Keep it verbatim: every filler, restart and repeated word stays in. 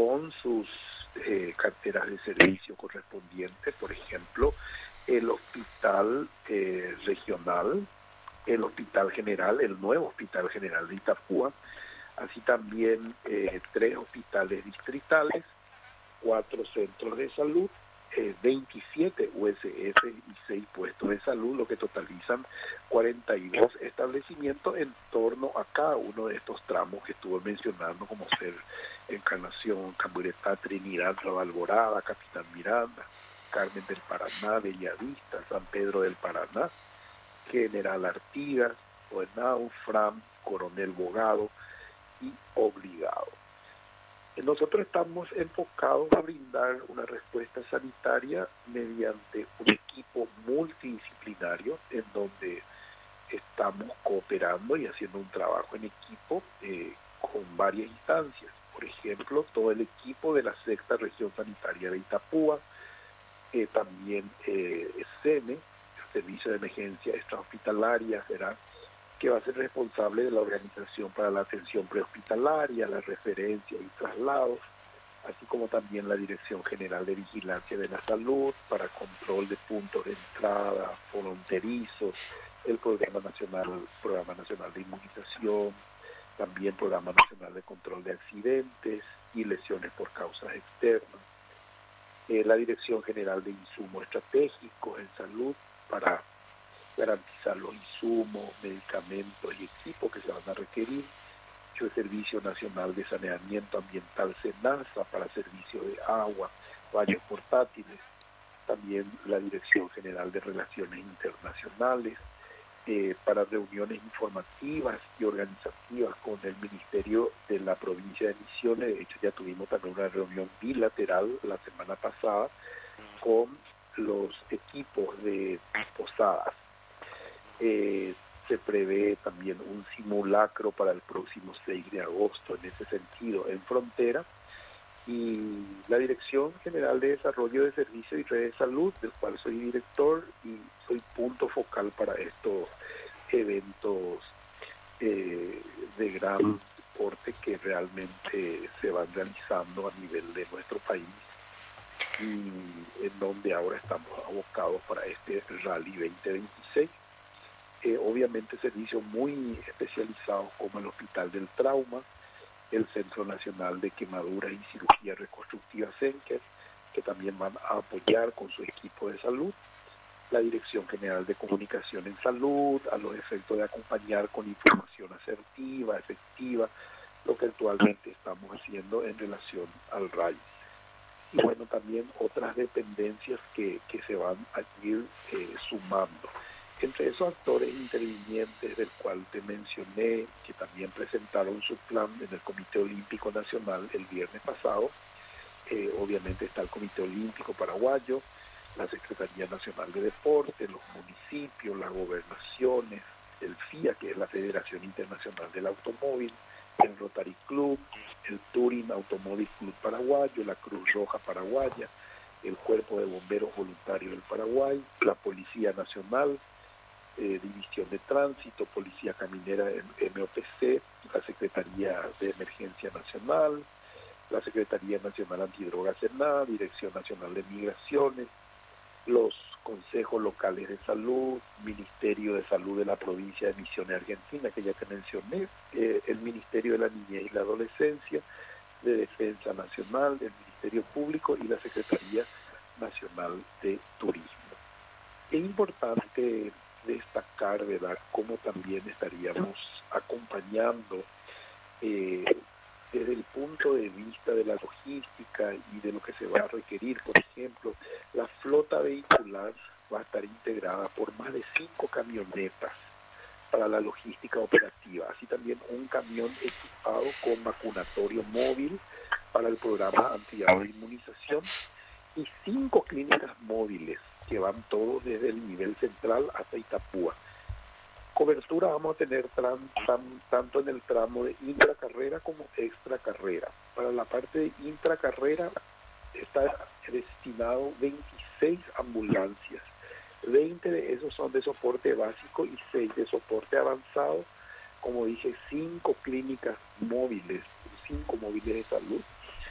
con sus eh, carteras de servicio correspondientes, por ejemplo, el hospital eh, regional, el hospital general, el nuevo hospital general de Itapúa, así también eh, tres hospitales distritales, cuatro centros de salud, eh, veintisiete U S F y seis puestos de salud, lo que totalizan cuarenta y dos establecimientos en torno a cada uno de estos tramos que estuve mencionando, como ser Encarnación, Camburetá, Trinidad, Nueva Alborada, Capitán Miranda, Carmen del Paraná, Bellavista, San Pedro del Paraná, General Artigas, Buenao, Fram, Coronel Bogado y Obligado. Nosotros estamos enfocados a brindar una respuesta sanitaria mediante un equipo multidisciplinario en donde estamos cooperando y haciendo un trabajo en equipo eh, con varias instancias. Por ejemplo, todo el equipo de la sexta región sanitaria de Itapúa, eh, también eh, SEME, el Servicio de Emergencia Extrahospitalaria, será que va a ser responsable de la Organización para la Atención Prehospitalaria, la referencia y traslados, así como también la Dirección General de Vigilancia de la Salud para control de puntos de entrada fronterizos, el Programa Nacional, Programa Nacional de Inmunización, también Programa Nacional de Control de Accidentes y Lesiones por Causas Externas, eh, la Dirección General de Insumos Estratégicos en Salud para garantizar los insumos, medicamentos y equipos que se van a requerir, el Servicio Nacional de Saneamiento Ambiental SENASA para servicio de agua, baños portátiles, también la Dirección General de Relaciones Internacionales, eh, para reuniones informativas y organizativas con el Ministerio de la Provincia de Misiones. De hecho, ya tuvimos también una reunión bilateral la semana pasada con los equipos de Posadas. Eh, se prevé también un simulacro para el próximo seis de agosto en ese sentido en frontera, y la Dirección General de Desarrollo de Servicios y Redes de Salud, del cual soy director y soy punto focal para estos eventos eh, de gran porte que realmente se van realizando a nivel de nuestro país, y en donde ahora estamos abocados para este Rally veinte veintiséis. Eh, obviamente servicios muy especializados como el Hospital del Trauma, el Centro Nacional de Quemaduras y Cirugía Reconstructiva Senker, que también van a apoyar con su equipo de salud, la Dirección General de Comunicación en Salud, a los efectos de acompañar con información asertiva, efectiva, lo que actualmente estamos haciendo en relación al R A I. Y bueno, también otras dependencias que, que se van a ir eh, sumando. Entre esos actores intervinientes del cual te mencioné, que también presentaron su plan en el Comité Olímpico Nacional el viernes pasado, eh, obviamente está el Comité Olímpico Paraguayo, la Secretaría Nacional de Deporte, los municipios, las gobernaciones, el F I A, que es la Federación Internacional del Automóvil, el Rotary Club, el Touring Automóvil Club Paraguayo, la Cruz Roja Paraguaya, el Cuerpo de Bomberos Voluntarios del Paraguay, la Policía Nacional, Eh, División de Tránsito, Policía Caminera M O P C, la Secretaría de Emergencia Nacional, la Secretaría Nacional Antidrogas SENA, Dirección Nacional de Migraciones, los consejos locales de salud, Ministerio de Salud de la provincia de Misiones Argentina, que ya te mencioné, eh, el Ministerio de la Niñez y la Adolescencia, de Defensa Nacional, el Ministerio Público y la Secretaría Nacional de Turismo. Es importante destacar, ¿verdad?, cómo también estaríamos acompañando eh, desde el punto de vista de la logística y de lo que se va a requerir. Por ejemplo, la flota vehicular va a estar integrada por más de cinco camionetas para la logística operativa, así también un camión equipado con vacunatorio móvil para el programa antigrado de inmunización y cinco clínicas móviles que van todos desde el nivel central hasta Itapúa. Cobertura vamos a tener tran, tan, tanto en el tramo de intracarrera como extracarrera. Para la parte de intracarrera está destinado veintiséis ambulancias. veinte de esos son de soporte básico y seis de soporte avanzado. Como dije, cinco clínicas móviles, cinco móviles de salud